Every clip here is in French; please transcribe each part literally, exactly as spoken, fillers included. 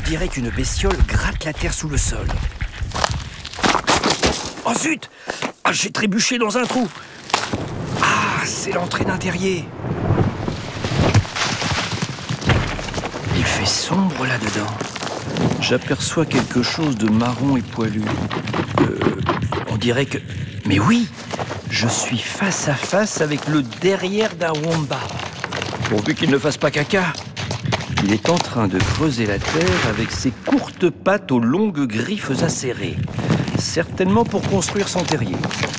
dirait qu'une bestiole gratte la terre sous le sol. Oh zut! Ah, j'ai trébuché dans un trou. Ah, c'est l'entrée d'un terrier. Il fait sombre là-dedans. J'aperçois quelque chose de marron et poilu. Euh, on dirait que... Mais oui, je suis face à face avec le derrière d'un wombat. Pourvu qu'il ne fasse pas caca. Il est en train de creuser la terre avec ses courtes pattes aux longues griffes acérées. Certainement pour construire son terrier.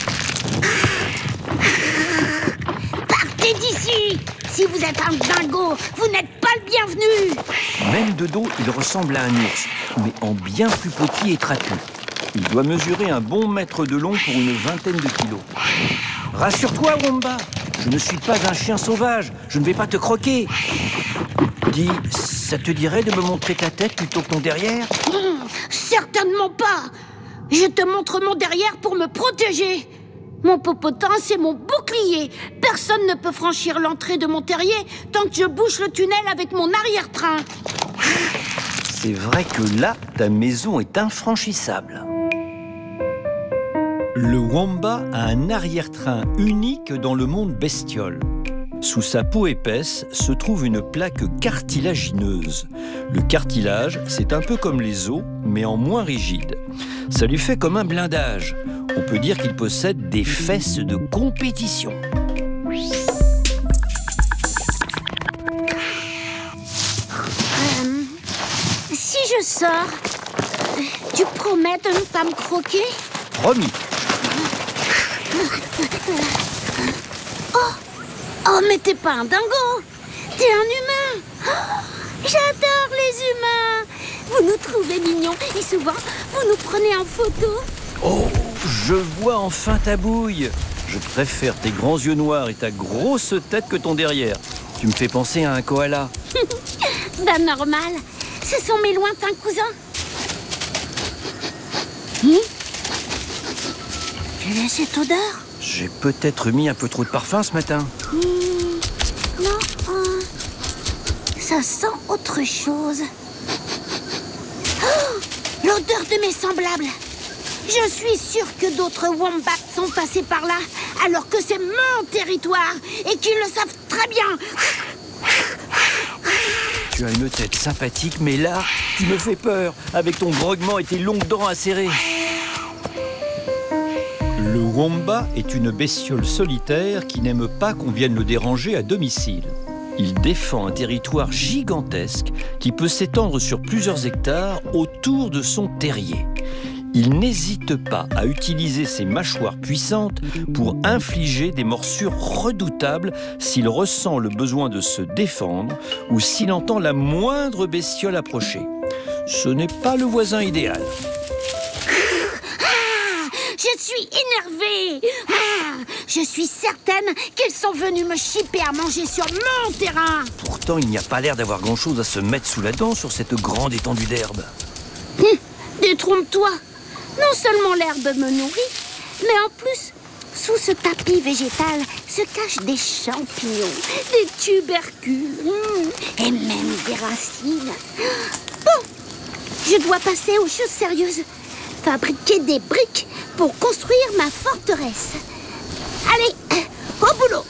Partez d'ici! Si vous êtes un dingo, vous n'êtes pas le bienvenu! Même de dos, il ressemble à un ours, mais en bien plus petit et trapu. Il doit mesurer un bon mètre de long pour une vingtaine de kilos. Rassure-toi, Womba, je ne suis pas un chien sauvage, je ne vais pas te croquer. Dis, ça te dirait de me montrer ta tête plutôt que ton derrière? Mmh, certainement pas! Je te montre mon derrière pour me protéger. Mon popotin, c'est mon bouclier. Personne ne peut franchir l'entrée de mon terrier tant que je bouche le tunnel avec mon arrière-train. C'est vrai que là, ta maison est infranchissable. Le wombat a un arrière-train unique dans le monde bestiole. Sous sa peau épaisse se trouve une plaque cartilagineuse. Le cartilage, c'est un peu comme les os, mais en moins rigide. Ça lui fait comme un blindage. On peut dire qu'il possède des fesses de compétition. Euh, si je sors, tu promets de ne pas me croquer? Promis. Oh, oh, mais t'es pas un dingo, t'es un humain. Oh, j'adore les humains. Vous nous trouvez mignons et souvent, vous nous prenez en photo. Oh, je vois enfin ta bouille. Je préfère tes grands yeux noirs et ta grosse tête que ton derrière. Tu me fais penser à un koala. Ben normal, ce sont mes lointains cousins. Hum? Quelle est cette odeur? J'ai peut-être mis un peu trop de parfum ce matin. Hum, non, euh, ça sent autre chose. Oh, l'odeur de mes semblables. Je suis sûre que d'autres wombats sont passés par là, alors que c'est mon territoire et qu'ils le savent très bien. Tu as une tête sympathique, mais là, tu me fais peur, avec ton grognement et tes longues dents acérées. Le wombat est une bestiole solitaire qui n'aime pas qu'on vienne le déranger à domicile. Il défend un territoire gigantesque qui peut s'étendre sur plusieurs hectares autour de son terrier. Il n'hésite pas à utiliser ses mâchoires puissantes pour infliger des morsures redoutables s'il ressent le besoin de se défendre ou s'il entend la moindre bestiole approcher. Ce n'est pas le voisin idéal. Ah, je suis énervée. Ah, je suis certaine qu'ils sont venus me chipper à manger sur mon terrain. Pourtant, il n'y a pas l'air d'avoir grand-chose à se mettre sous la dent sur cette grande étendue d'herbe. Hum, détrompe-toi. Non seulement l'herbe me nourrit, mais en plus, sous ce tapis végétal se cachent des champignons, des tubercules mmh, et même des racines. Bon, je dois passer aux choses sérieuses. Fabriquer des briques pour construire ma forteresse. Allez, au boulot.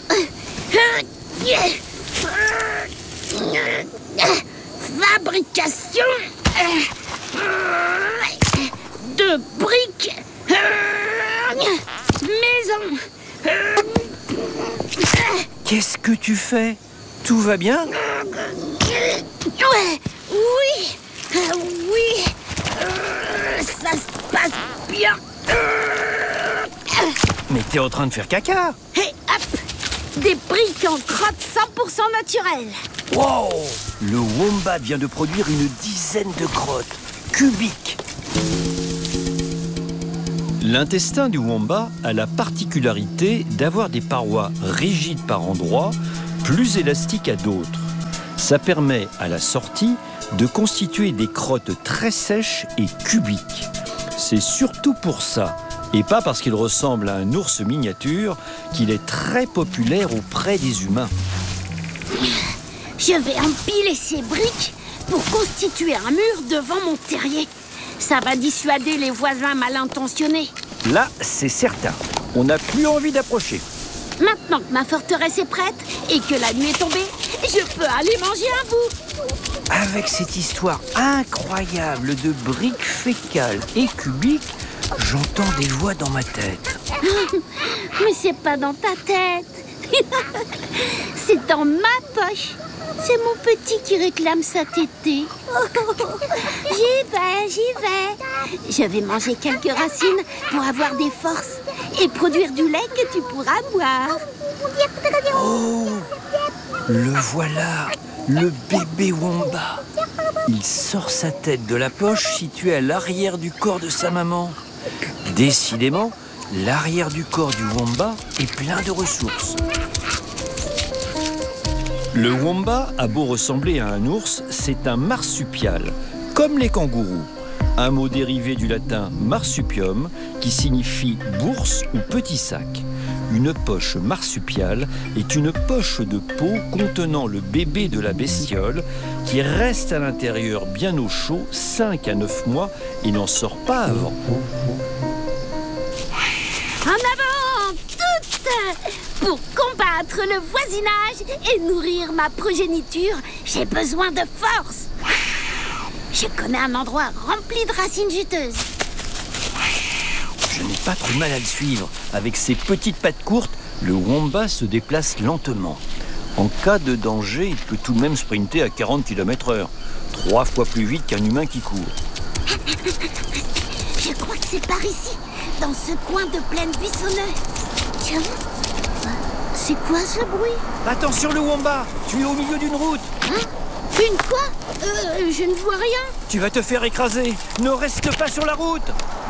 Fabrication de briques, maison. Qu'est-ce que tu fais? Tout va bien? Ouais, oui, euh, oui, euh, ça se passe bien. Mais t'es en train de faire caca. Et hop, des briques en crotte cent pour cent naturelles. Wow! Le wombat vient de produire une dizaine de crottes cubiques. L'intestin du wombat a la particularité d'avoir des parois rigides par endroits, plus élastiques à d'autres. Ça permet, à la sortie, de constituer des crottes très sèches et cubiques. C'est surtout pour ça, et pas parce qu'il ressemble à un ours miniature, qu'il est très populaire auprès des humains. Je vais empiler ces briques pour constituer un mur devant mon terrier. Ça va dissuader les voisins mal intentionnés. Là, c'est certain. On n'a plus envie d'approcher. Maintenant que ma forteresse est prête et que la nuit est tombée, je peux aller manger un bout. Avec cette histoire incroyable de briques fécales et cubiques, j'entends des voix dans ma tête. Mais c'est pas dans ta tête. C'est dans ma poche. C'est mon petit qui réclame sa tétée. J'y vais, j'y vais. Je vais manger quelques racines pour avoir des forces et produire du lait que tu pourras boire. Oh, le voilà, le bébé Womba. Il sort sa tête de la poche située à l'arrière du corps de sa maman. Décidément, l'arrière du corps du Womba est plein de ressources. Le Womba a beau ressembler à un ours, c'est un marsupial, comme les kangourous. Un mot dérivé du latin marsupium, qui signifie bourse ou petit sac. Une poche marsupiale est une poche de peau contenant le bébé de la bestiole qui reste à l'intérieur bien au chaud cinq à neuf mois et n'en sort pas avant. En avant, toutes! Pour combattre le voisinage et nourrir ma progéniture, j'ai besoin de force. Je connais un endroit rempli de racines juteuses. Je n'ai pas trop mal à le suivre. Avec ses petites pattes courtes, le Womba se déplace lentement. En cas de danger, il peut tout de même sprinter à quarante kilomètres heure. Trois fois plus vite qu'un humain qui court. Je crois que c'est par ici, dans ce coin de plaine buissonneuse. Tiens, c'est quoi ce bruit? Attention le Womba, tu es au milieu d'une route. Hein? Une quoi? euh, Je ne vois rien. Tu vas te faire écraser. Ne reste pas sur la route.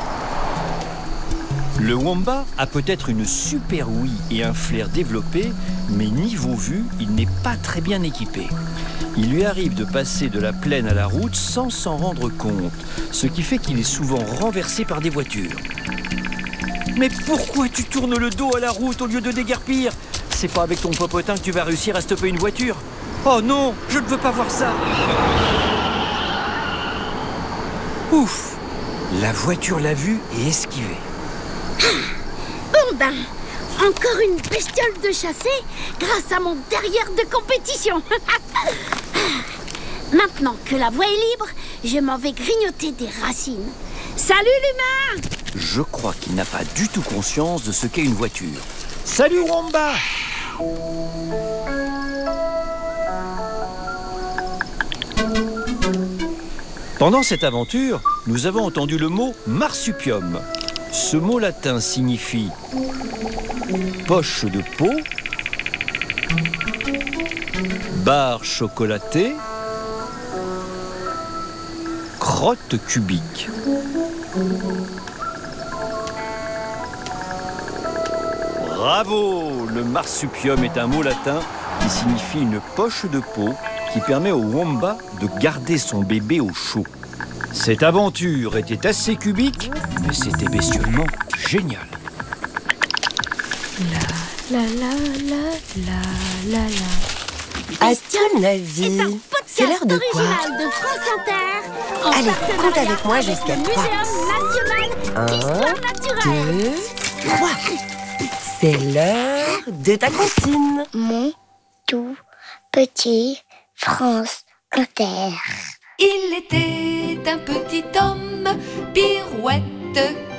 Le Womba a peut-être une super ouïe et un flair développé, mais niveau vue, il n'est pas très bien équipé. Il lui arrive de passer de la plaine à la route sans s'en rendre compte, ce qui fait qu'il est souvent renversé par des voitures. Mais pourquoi tu tournes le dos à la route au lieu de déguerpir? C'est pas avec ton popotin que tu vas réussir à stopper une voiture. Oh non, je ne veux pas voir ça. Ouf, la voiture l'a vu et esquivé. Bon ben, encore une bestiole de chassé grâce à mon derrière de compétition. Maintenant que la voie est libre, je m'en vais grignoter des racines. Salut l'humain! Je crois qu'il n'a pas du tout conscience de ce qu'est une voiture. Salut Womba! Pendant cette aventure, nous avons entendu le mot marsupium. Ce mot latin signifie poche de peau, barre chocolatée, crotte cubique. Bravo! Le marsupium est un mot latin qui signifie une poche de peau qui permet au Womba de garder son bébé au chaud. Cette aventure était assez cubique, mais c'était bestiolement génial. La la la la la la la. À ton avis, c'est l'heure de quoi? De France Inter, en Allez, partenariat compte avec moi avec jusqu'à le trois. Muséum national d'histoire Un, naturelle. deux, trois. C'est l'heure de ta comptine. Mon tout petit France Inter. Il était un petit homme, pirouette